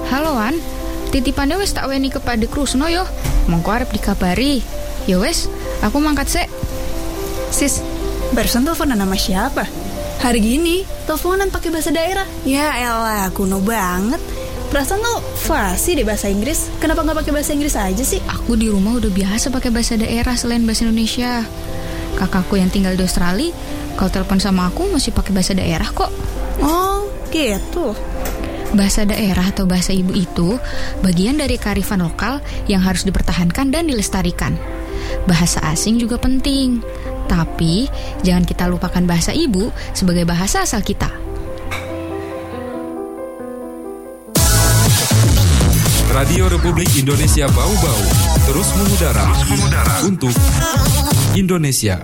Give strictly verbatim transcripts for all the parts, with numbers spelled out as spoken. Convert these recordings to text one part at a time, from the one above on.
Halo Wan, titipannya wes tak weni kepada Krusno yo. Mongko arep dikabari. Yo wes, aku mangkat sek. Sis, barusan teleponan sama siapa? Hari gini, teleponan pakai bahasa daerah. Ya elah, kuno banget. Perasaan lo fasih deh bahasa Inggris. Kenapa nggak pakai bahasa Inggris aja sih? Aku di rumah udah biasa pakai bahasa daerah selain bahasa Indonesia. Kakakku yang tinggal di Australia, kalau telepon sama aku masih pakai bahasa daerah kok. Oh, gitu. Bahasa daerah atau bahasa ibu itu bagian dari kearifan lokal yang harus dipertahankan dan dilestarikan. Bahasa asing juga penting, tapi jangan kita lupakan bahasa ibu sebagai bahasa asal kita. Radio Republik Indonesia Bau-Bau terus mengudara, terus mengudara untuk Indonesia.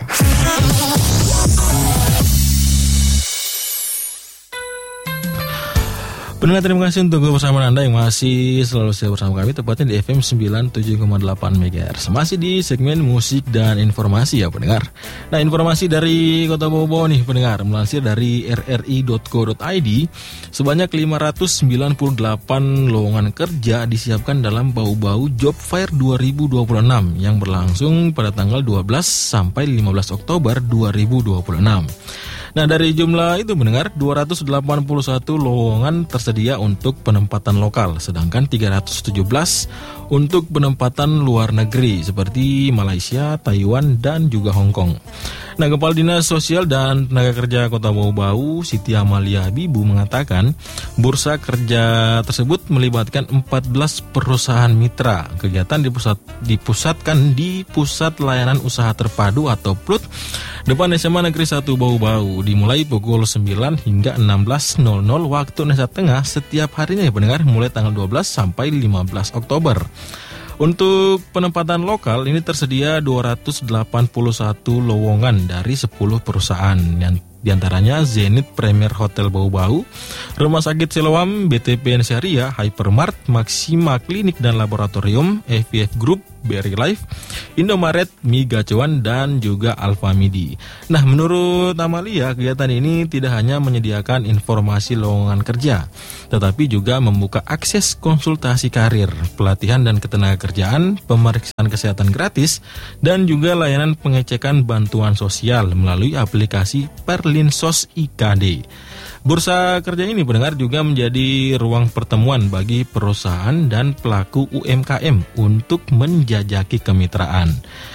Pendengar, terima kasih untuk kebersamaan Anda yang masih selalu setia bersama kami, tepatnya di F M sembilan puluh tujuh koma delapan megahertz. Masih di segmen musik dan informasi ya pendengar. Nah, informasi dari Kota Bau-Bau nih pendengar, melansir dari r r i dot co dot i d, sebanyak lima ratus sembilan puluh delapan lowongan kerja disiapkan dalam Bau-Bau Job Fair dua ribu dua puluh enam yang berlangsung pada tanggal dua belas sampai lima belas Oktober dua ribu dua puluh enam. Nah, dari jumlah itu mendengar dua ratus delapan puluh satu lowongan tersedia untuk penempatan lokal, sedangkan tiga ratus tujuh belas untuk penempatan luar negeri seperti Malaysia, Taiwan, dan juga Hong Kong. Nah, Kepala Dinas Sosial dan Tenaga Kerja Kota Bau-Bau, Siti Amalia Bibu, mengatakan bursa kerja tersebut melibatkan empat belas perusahaan mitra. Kegiatan dipusat, dipusatkan di Pusat Layanan Usaha Terpadu atau P L U T depan S M A Negeri satu Bau-Bau, dimulai pukul sembilan hingga enam belas waktu Indonesia Tengah setiap harinya ya pendengar, mulai tanggal dua belas sampai lima belas Oktober. Untuk penempatan lokal ini tersedia dua ratus delapan puluh satu lowongan dari sepuluh perusahaan, yang diantaranya Zenith Premier Hotel Bau-Bau, Rumah Sakit Siloam, B T P Syariah, Hypermart, Maxima Klinik dan Laboratorium, E V F Group, Berry Life, Indomaret, Mi Gacuan, dan juga Alfamidi. Nah, menurut Amalia, kegiatan ini tidak hanya menyediakan informasi lowongan kerja, tetapi juga membuka akses konsultasi karir, pelatihan dan ketenagakerjaan, pemeriksaan kesehatan gratis, dan juga layanan pengecekan bantuan sosial melalui aplikasi Perlinsos I K D. Bursa kerja ini pendengar juga menjadi ruang pertemuan bagi perusahaan dan pelaku U M K M untuk menjajaki kemitraan.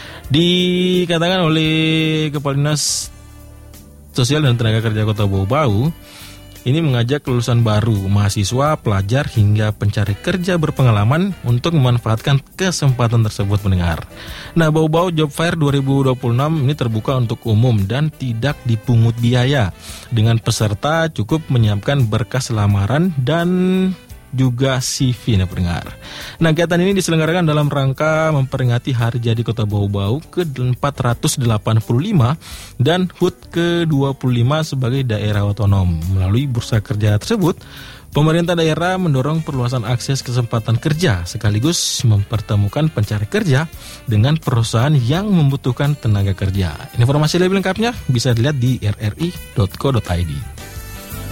Dikatakan oleh Kepala Dinas Sosial dan Tenaga Kerja Kota Bau-Bau, ini mengajak lulusan baru, mahasiswa, pelajar, hingga pencari kerja berpengalaman untuk memanfaatkan kesempatan tersebut mendengar. Nah, Bau-Bau Job Fair dua ribu dua puluh enam ini terbuka untuk umum dan tidak dipungut biaya. Dengan peserta cukup menyiapkan berkas lamaran dan juga C V nih pendengar. Nah, kegiatan ini diselenggarakan dalam rangka memperingati Hari Jadi Kota Bau-Bau ke empat ratus delapan puluh lima dan H U T ke dua puluh lima sebagai daerah otonom. Melalui bursa kerja tersebut, pemerintah daerah mendorong perluasan akses kesempatan kerja sekaligus mempertemukan pencari kerja dengan perusahaan yang membutuhkan tenaga kerja. Informasi lebih lengkapnya bisa dilihat di r r i dot co dot i d.